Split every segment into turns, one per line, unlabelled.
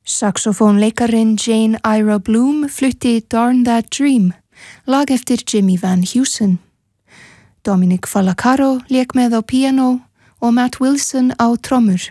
Saxofónleikarin Jane Ira Bloom flutti Darn That Dream, lag eftir Jimmy Van Heusen. Dominic Falacaro lék með á píanó og Matt Wilson á trommur.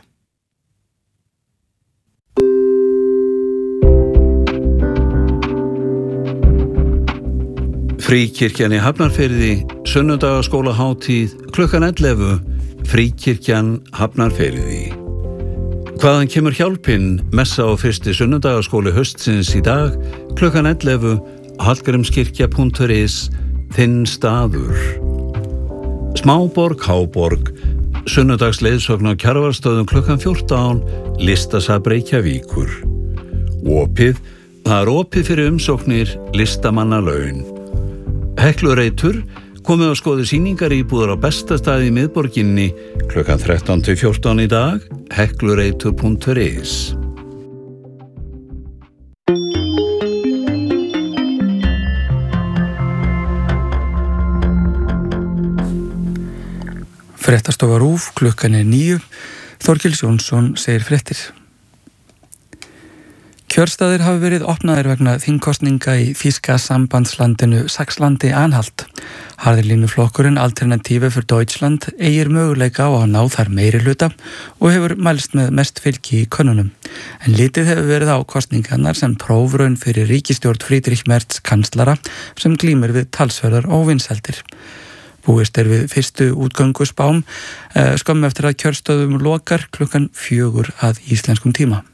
Fríkirkjan í Hafnarfirði, sunnudagaskólahátíð, klukkan 11, Fríkirkjan Hafnarfirði. Hvaðan kemur hjálpin, messa á fyrsti sunnudagaskóli haustsins í dag, klukkan 11, hallgrímskirkja.is, þinn staður. Smáborg, Háborg, sunnudagsleiðsögn á Kjarvalsstöðum klukkan 14, listasafn Reykjavíkur. Opið, það opið fyrir umsóknir, listamannalaun. Heklureitur, komið að skoða sýningar íbúðar á besta staði í miðborginni klukkan 13-14 í dag, heklureitur.is.
Fréttastofa RÚV, klukkan 9. Þorkels Jónsson segir fréttir. Kjörstaðir hafa verið opnaðir vegna þingkosninga í þýska sambandslandinu Saxlandi-Anhalt. Harðlínuflokkurinn Alternative für Deutschland eigir möguleika á að ná þar meirihluta og hefur mælst með mest fylgi í könnunum. En lítið hefur verið á kosningarnar sem prófraun fyrir ríkisstjórn Friedrich Merz kanslara sem glímir við talsverðar óvinsældir. Búist við fyrstu útgönguspám skömmu eftir að kjörstöðum lokar klukkan 4 að íslenskum tíma.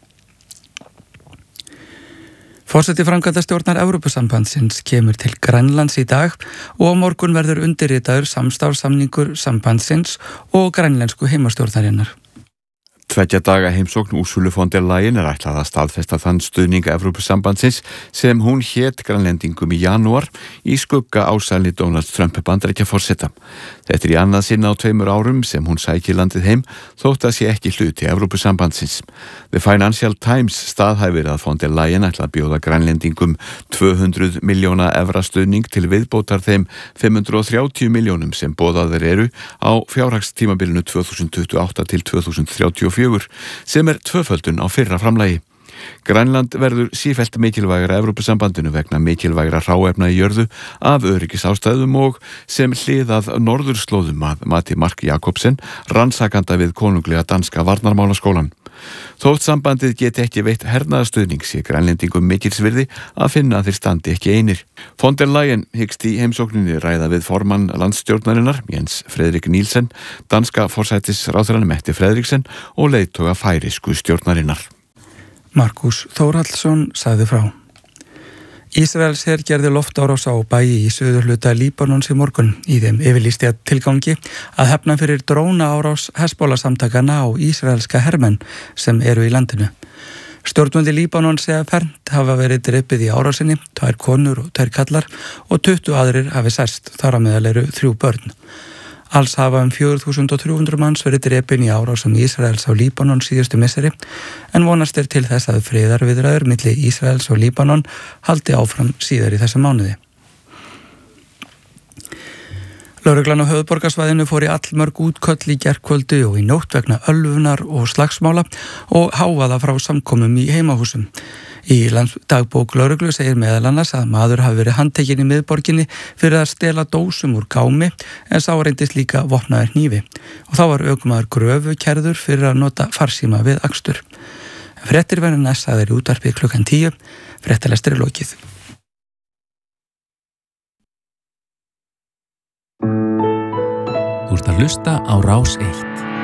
Forseti framkvæmdastjórnar Evrópusambandsins kemur til Grænlands í dag og á morgun verður undirritaður samstarfssamningur sambandsins og grænlensku heimastjórnarinnar.
2 daga heimsókn Ursulu von der Leyen ætlað að staðfesta þann stuðning Evrópusambandsins sem hún hét Grænlendingum í janúar í skugga ásæli Donald Trump Bandaríkjaforseta. Þetta í annað sinn á 2 árum sem hún sækir landið heim þótt að sé ekki hluti Evrópusambandsins. The Financial Times staðhæfir að von der Leyen ætla að bjóða Grænlendingum 200 milljóna evra stuðning til viðbótar þeim 530 milljónum sem boðaðir eru á fjárhagstímabilinu 2028 til 2034 sem tvöföldun á fyrra framlagi. Grænland verður sífellt mikilvægra Evrópusambandinu vegna mikilvægra hráefna í jörðu af öryggisástæðum og sem hliðað norðurslóðum að mati Mark Jakobsen, rannsakanda við konunglega danska varnarmálaskólan. Þótt sambandið geti ekki veitt hernaðarstuðning sé Grænlendingum mikilsvirði að finna að þeir standi ekki einir. Von der Leyen hyggst í heimsókninni ræða við formann landsstjórnarinnar, Jens Frederik Nielsen, danska forsætisráðherrann Mette Frederiksen og leiðtoga færeysku stjórnarinnar.
Markus Þórhallsson sagði frá. Ísraels her gerði loftárás á bæi í suðurhluta Líbanons í morgun. Í þeim yfirlýsti að tilgangi að hefna fyrir drónaárás Hezbollah-samtakana á ísraelska hermenn sem eru í landinu. Stjórnvöld í Líbanon segja fernt hafa verið drepið í árásinni, 2 konur og 2 kallar og 20 aðrir hafi særst, þar á meðal eru 3 börn. Alls hafa 4.300 manns verið drepin í árásum Ísraels á Líbanon síðustu misseri, en vonast til þess að friðarviðræður milli Ísraels og Líbanon haldi áfram síðar í þessum mánuði. Lögreglan á höfuðborgarsvæðinu fór í allmörg útköll í gærkvöldi og í nótt vegna ölvunar og slagsmála og hávaða frá samkomum í heimahúsum. Í dagbók lögreglu segir meðal annars að maður hafi verið handtekinn í miðborginni fyrir að stela dósum úr gámi en sá reyndist líka vopnaður hnífi og þá var ökumaður gröfukærður fyrir að nota farsíma við akstur. Fréttir verður næst sagðir í útvarpi klukkan 10, fréttalestur lokið.
Þú ert að hlusta á Rás 1.